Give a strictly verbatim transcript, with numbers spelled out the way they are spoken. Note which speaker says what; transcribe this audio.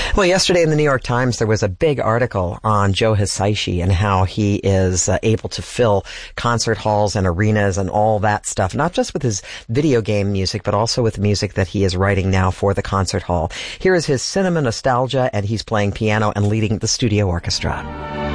Speaker 1: Well, yesterday in the New York Times, there was a big article on Joe Hisaishi and how he is uh, able to fill concert halls and arenas and all that stuff, not just with his video game music, but also with music that he is writing now for the concert hall. Here is his cinema nostalgia, and he's playing piano and leading the studio orchestra.